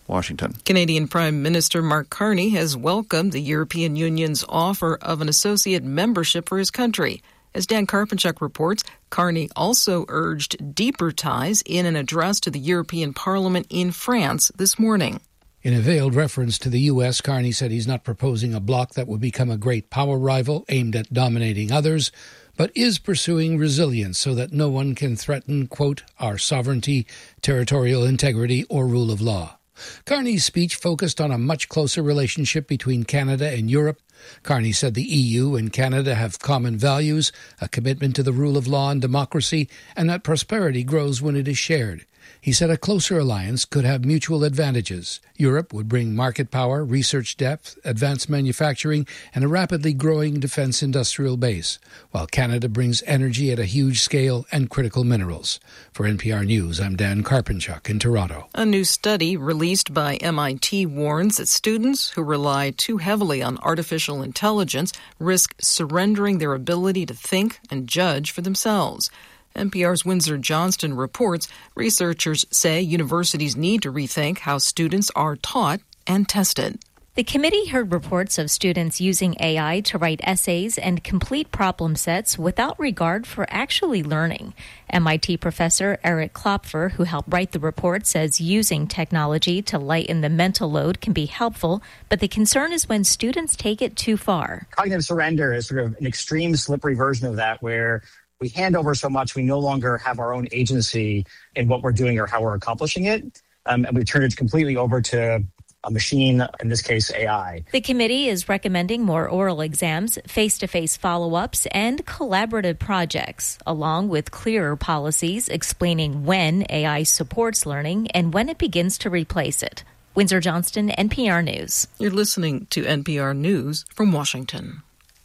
Washington. Canadian Prime Minister Mark Carney has welcomed the European Union's offer of an associate membership for his country. As Dan Karpenchuk reports, Carney also urged deeper ties in an address to the European Parliament in France this morning. In a veiled reference to the U.S., Carney said he's not proposing a bloc that would become a great power rival aimed at dominating others, but is pursuing resilience so that no one can threaten, quote, our sovereignty, territorial integrity, or rule of law. Carney's speech focused on a much closer relationship between Canada and Europe. Carney said the EU and Canada have common values, a commitment to the rule of law and democracy, and that prosperity grows when it is shared. He said a closer alliance could have mutual advantages. Europe would bring market power, research depth, advanced manufacturing, and a rapidly growing defense industrial base, while Canada brings energy at a huge scale and critical minerals. For NPR News, I'm Dan Karpenchuk in Toronto. A new study released by MIT warns that students who rely too heavily on artificial intelligence risk surrendering their ability to think and judge for themselves. NPR's Windsor Johnston reports researchers say universities need to rethink how students are taught and tested. The committee heard reports of students using AI to write essays and complete problem sets without regard for actually learning. MIT professor Eric Klopfer, who helped write the report, says using technology to lighten the mental load can be helpful, but the concern is when students take it too far. Cognitive surrender is sort of an extreme, slippery version of that, where we hand over so much we no longer have our own agency in what we're doing or how we're accomplishing it, and we turn it completely over to a machine, in this case AI. The committee is recommending more oral exams, face-to-face follow-ups, and collaborative projects, along with clearer policies explaining when AI supports learning and when it begins to replace it. Windsor Johnston, NPR News. You're listening to NPR News from Washington.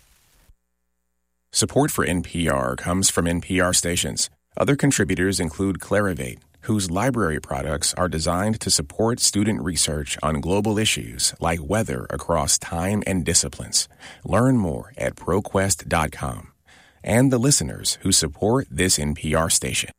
Support for NPR comes from NPR stations. Other contributors include Clarivate, whose library products are designed to support student research on global issues like weather across time and disciplines. Learn more at ProQuest.com. And the listeners who support this NPR station.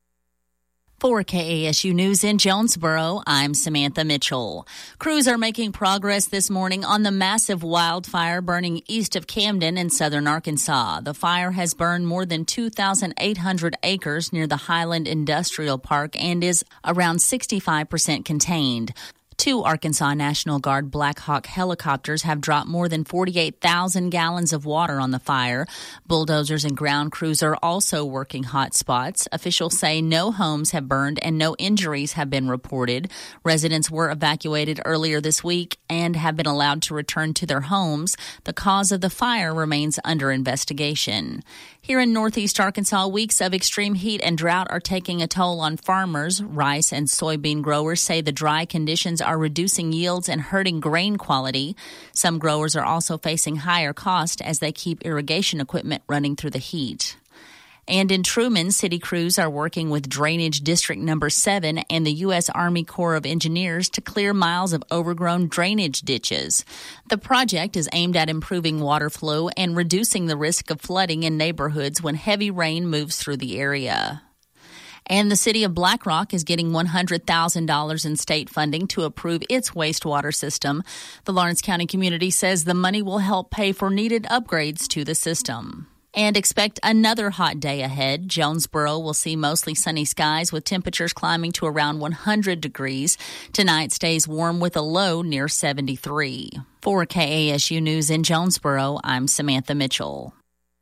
For KASU News in Jonesboro, I'm Samantha Mitchell. Crews are making progress this morning on the massive wildfire burning east of Camden in southern Arkansas. The fire has burned more than 2,800 acres near the Highland Industrial Park and is around 65% contained. 2 Arkansas National Guard Black Hawk helicopters have dropped more than 48,000 gallons of water on the fire. Bulldozers and ground crews are also working hot spots. Officials say no homes have burned and no injuries have been reported. Residents were evacuated earlier this week and have been allowed to return to their homes. The cause of the fire remains under investigation. Here in northeast Arkansas, weeks of extreme heat and drought are taking a toll on farmers. Rice and soybean growers say the dry conditions are reducing yields and hurting grain quality. Some growers are also facing higher costs as they keep irrigation equipment running through the heat. And in Truman, city crews are working with Drainage District Number 7 and the U.S. Army Corps of Engineers to clear miles of overgrown drainage ditches. The project is aimed at improving water flow and reducing the risk of flooding in neighborhoods when heavy rain moves through the area. And the city of Black Rock is getting $100,000 in state funding to improve its wastewater system. The Lawrence County community says the money will help pay for needed upgrades to the system. And expect another hot day ahead. Jonesboro will see mostly sunny skies with temperatures climbing to around 100 degrees. Tonight stays warm with a low near 73. For KASU News in Jonesboro, I'm Samantha Mitchell.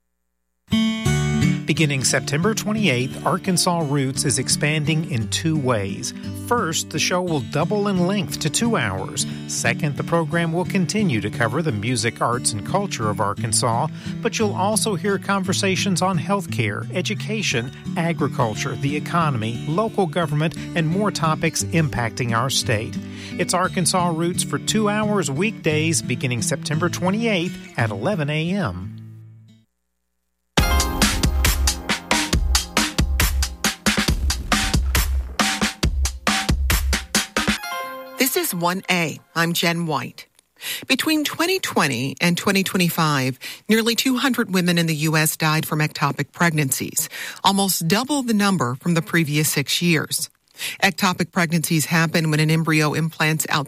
Beginning September 28th, Arkansas Roots is expanding in 2 ways. First, the show will double in length to 2 hours. Second, the program will continue to cover the music, arts, and culture of Arkansas, but you'll also hear conversations on healthcare, education, agriculture, the economy, local government, and more topics impacting our state. It's Arkansas Roots for 2 hours weekdays beginning September 28th at 11 a.m. This is 1A. I'm Jen White. Between 2020 and 2025, nearly 200 women in the U.S. died from ectopic pregnancies, almost double the number from the previous 6 years. Ectopic pregnancies happen when an embryo implants out